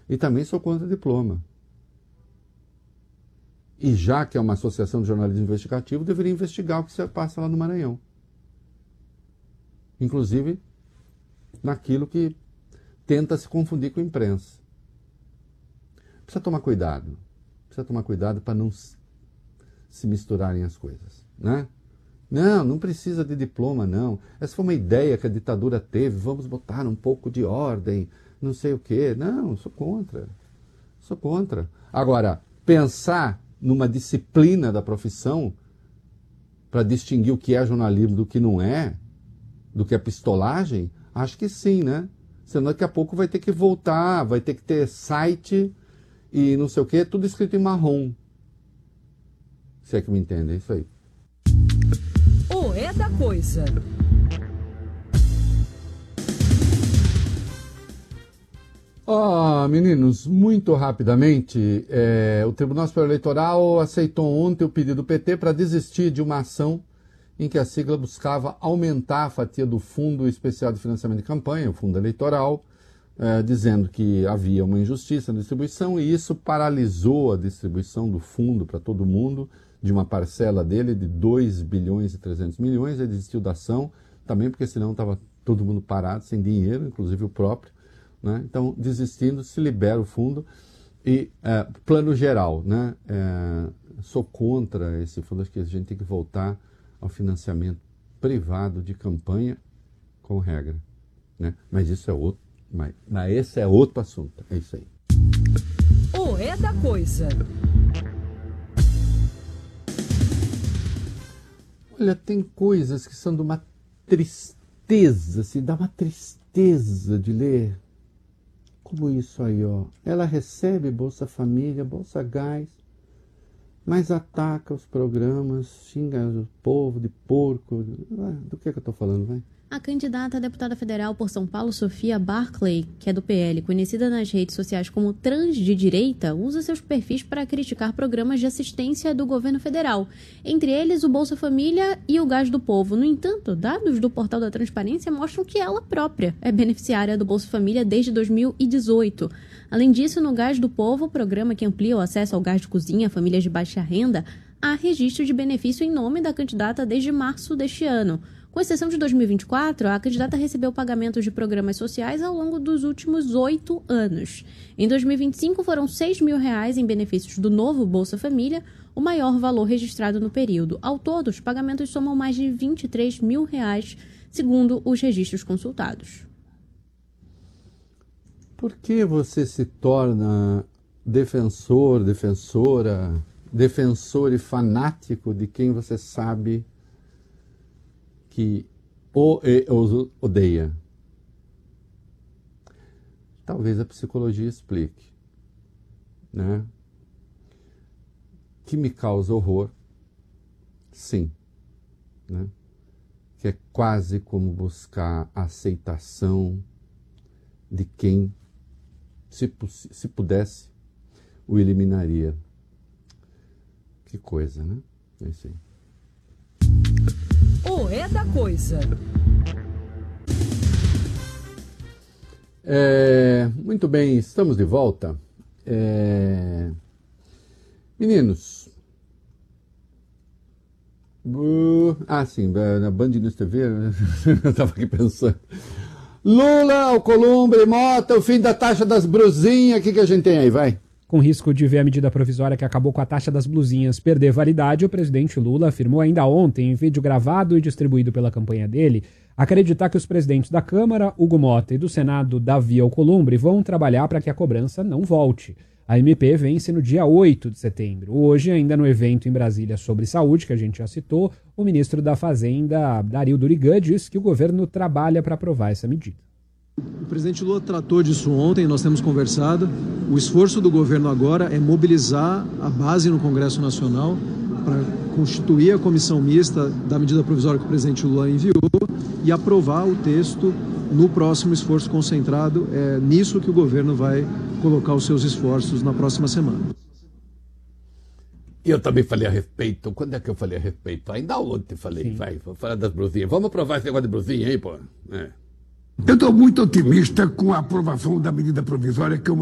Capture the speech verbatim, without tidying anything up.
E também sou contra diploma. E já que é uma associação de jornalismo investigativo, deveria investigar o que se passa lá no Maranhão. Inclusive, naquilo que tenta se confundir com a imprensa. Precisa tomar cuidado. Precisa tomar cuidado para não se misturarem as coisas, né? Não, não precisa de diploma, não. Essa foi uma ideia que a ditadura teve, vamos botar um pouco de ordem, não sei o quê. Não, sou contra. Sou contra. Agora, pensar numa disciplina da profissão para distinguir o que é jornalismo do que não é, do que é pistolagem, acho que sim, né? Senão daqui a pouco vai ter que voltar, vai ter que ter site e não sei o quê, tudo escrito em marrom. Se é que me entende, é isso aí. O é da coisa. Ó, oh, meninos, muito rapidamente, é, o Tribunal Superior Eleitoral aceitou ontem o pedido do P T para desistir de uma ação em que a sigla buscava aumentar a fatia do Fundo Especial de Financiamento de Campanha, o Fundo Eleitoral, é, dizendo que havia uma injustiça na distribuição e isso paralisou a distribuição do fundo para todo mundo, de uma parcela dele de dois bilhões e trezentos milhões, ele desistiu da ação, também porque senão estava todo mundo parado, sem dinheiro, inclusive o próprio, né? Então, desistindo, se libera o fundo e, é, plano geral, né? É, sou contra esse fundo, acho que a gente tem que voltar ao financiamento privado de campanha com regra, né? Mas isso é outro, mas, mas esse é outro assunto, é isso aí. O é da coisa. Olha, tem coisas que são de uma tristeza, assim, dá uma tristeza de ler. Como isso aí, ó. Ela recebe Bolsa Família, Bolsa Gás, mas ataca os programas, xinga o povo de porco. Do que é que eu estou falando, vai? A candidata a deputada federal por São Paulo, Sofia Barclay, que é do P L, conhecida nas redes sociais como trans de direita, usa seus perfis para criticar programas de assistência do governo federal, entre eles o Bolsa Família e o Gás do Povo. No entanto, dados do Portal da Transparência mostram que ela própria é beneficiária do Bolsa Família desde dois mil e dezoito. Além disso, no Gás do Povo, programa que amplia o acesso ao gás de cozinha a famílias de baixa renda, há registro de benefício em nome da candidata desde março deste ano. Com exceção de dois mil e vinte e quatro, a candidata recebeu pagamentos de programas sociais ao longo dos últimos oito anos. Em dois mil e vinte e cinco, foram seis mil reais em benefícios do novo Bolsa Família, o maior valor registrado no período. Ao todo, os pagamentos somam mais de vinte e três mil reais, segundo os registros consultados. Por que você se torna defensor, defensora, defensor e fanático de quem você sabe que o e os odeia? Talvez a psicologia explique, né? Que me causa horror, sim, né? Que é quase como buscar a aceitação de quem, se, se pudesse, o eliminaria. Que coisa, né? É isso aí. O é da coisa. É, muito bem, estamos de volta. É, meninos. Uh, ah, sim, na Band News T V, eu estava aqui pensando. Lula, Alcolumbre, Mota, o fim da taxa das brusinhas, o que, que a gente tem aí, vai? Com risco de ver a medida provisória que acabou com a taxa das blusinhas perder validade, o presidente Lula afirmou ainda ontem, em vídeo gravado e distribuído pela campanha dele, acreditar que os presidentes da Câmara, Hugo Mota, e do Senado, Davi Alcolumbre, vão trabalhar para que a cobrança não volte. A M P vence no dia oito de setembro. Hoje, ainda no evento em Brasília sobre saúde, que a gente já citou, o ministro da Fazenda, Dario Durigan, disse que o governo trabalha para aprovar essa medida. O presidente Lula tratou disso ontem, nós temos conversado. O esforço do governo agora é mobilizar a base no Congresso Nacional para constituir a comissão mista da medida provisória que o presidente Lula enviou e aprovar o texto no próximo esforço concentrado. É nisso que o governo vai colocar os seus esforços na próxima semana. Eu também falei a respeito. Quando é que eu falei a respeito? Ainda ontem falei, Sim. vai, vou falar das brusinhas. Vamos aprovar esse negócio de brusinha aí, pô. É. Eu estou muito otimista com a aprovação da medida provisória que eu